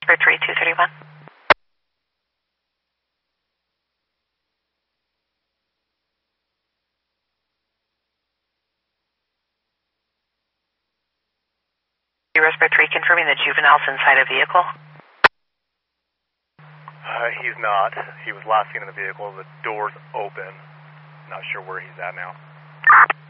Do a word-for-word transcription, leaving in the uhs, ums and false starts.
three two three one. Raspberry three confirming the juvenile's inside a vehicle. Uh, he's not. He was last seen in the vehicle. The door's open. Not sure where he's at now.